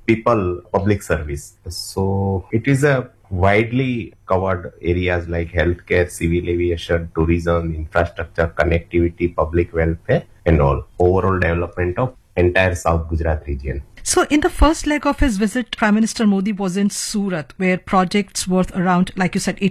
people public service. So it is a widely covered areas like healthcare, civil aviation, tourism, infrastructure, connectivity, public welfare, and all. Overall development of entire South Gujarat region. So, in the first leg of his visit, Prime Minister Modi was in Surat, where projects worth around, like you said,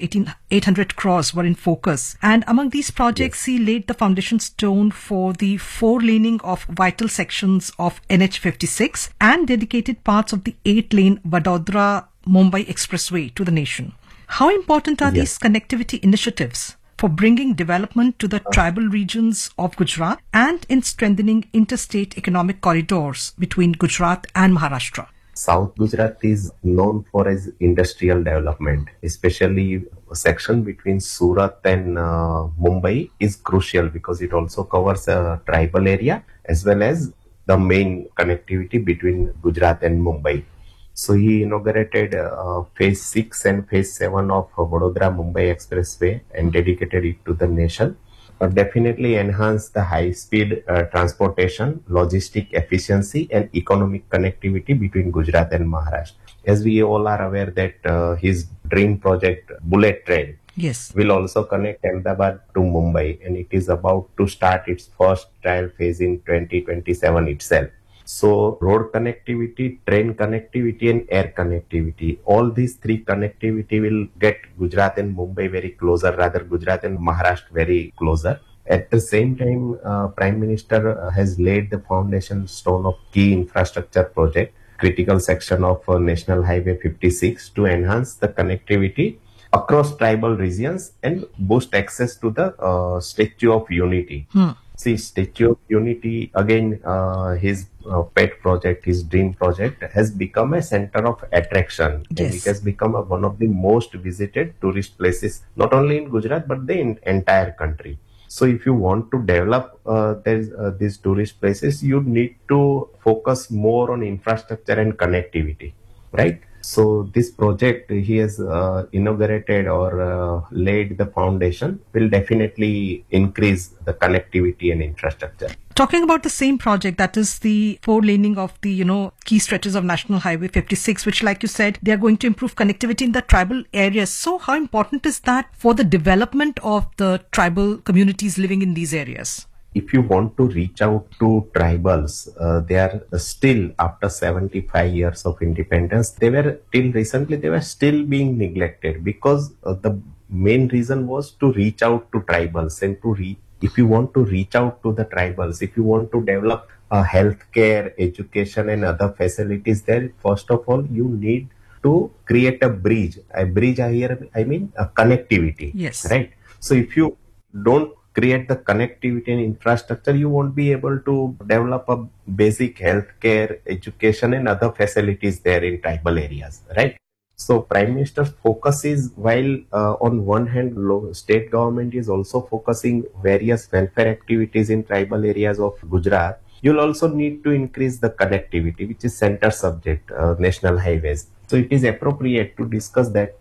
18,800 crores were in focus. And among these projects, he laid the foundation stone for the four-laning of vital sections of NH56 and dedicated parts of the 8-lane Vadodara-Mumbai Expressway to the nation. How important are these connectivity initiatives for bringing development to the tribal regions of Gujarat and in strengthening interstate economic corridors between Gujarat and Maharashtra? South Gujarat is known for its industrial development, especially a section between Surat and Mumbai is crucial because it also covers a tribal area as well as the main connectivity between Gujarat and Mumbai. So he inaugurated phase 6 and phase 7 of Vadodara-Mumbai Expressway and dedicated it to the nation. Definitely enhance the high-speed transportation, logistic efficiency and economic connectivity between Gujarat and Maharashtra. As we all are aware that his dream project, Bullet Train, will also connect Ahmedabad to Mumbai, and it is about to start its first trial phase in 2027 itself. So road connectivity, train connectivity and air connectivity, all these three connectivity will get Gujarat and Mumbai very closer, rather Gujarat and Maharashtra very closer. At the same time, Prime Minister has laid the foundation stone of key infrastructure project, critical section of National Highway 56 to enhance the connectivity across tribal regions and boost access to the Statue of Unity. See, Statue of Unity, again, his pet project, his dream project, has become a center of attraction. And it has become one of the most visited tourist places, not only in Gujarat, but the entire country. So if you want to develop these tourist places, you need to focus more on infrastructure and connectivity, right? So this project he has inaugurated or laid the foundation will definitely increase the connectivity and infrastructure. Talking about the same project, that is the four-laning of the, key stretches of National Highway 56, which, like you said, they are going to improve connectivity in the tribal areas. So how important is that for the development of the tribal communities living in these areas? If you want to reach out to tribals, they are still, after 75 years of independence, they were still being neglected because the main reason was to reach out to tribals and if you want to reach out to the tribals, if you want to develop healthcare, education and other facilities there, first of all, you need to create a bridge. A bridge here, I mean a connectivity. Right? So if you don't create the connectivity and infrastructure, you won't be able to develop a basic healthcare, education and other facilities there in tribal areas, right? So Prime Minister's focus is, while on one hand, state government is also focusing various welfare activities in tribal areas of Gujarat, you'll also need to increase the connectivity, which is center subject, national highways. So it is appropriate to discuss that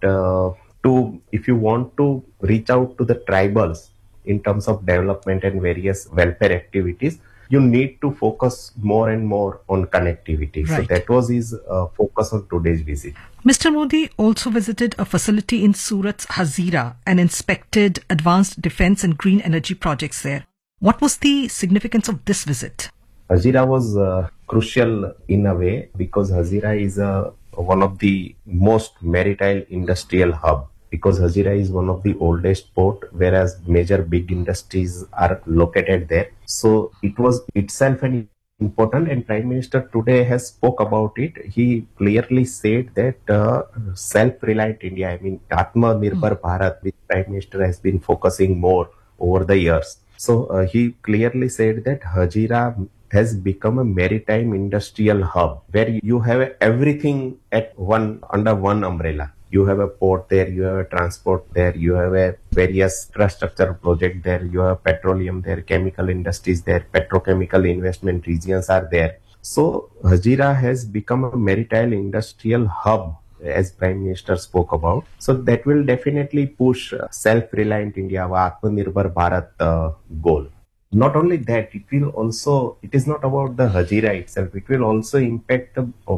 if you want to reach out to the tribals, in terms of development and various welfare activities, you need to focus more and more on connectivity. Right. So that was his focus on today's visit. Mr. Modi also visited a facility in Surat's Hazira and inspected advanced defense and green energy projects there. What was the significance of this visit? Hazira was crucial in a way because Hazira is one of the most maritime industrial hub. Because Hazira is one of the oldest port, whereas major big industries are located there. So it was itself an important, and Prime Minister today has spoke about it. He clearly said that self-reliant India, I mean Atmanirbhar Bharat, which Prime Minister has been focusing more over the years. So he clearly said that Hazira has become a maritime industrial hub where you have everything under one umbrella. You have a port there, you have a transport there, you have a various infrastructure project there, you have petroleum there, chemical industries there, petrochemical investment regions are there. So Hazira has become a maritime industrial hub, as Prime Minister spoke about. So that will definitely push self-reliant India, Atmanirbhar Bharat goal. Not only that, it is not about the Hazira itself, it will also impact the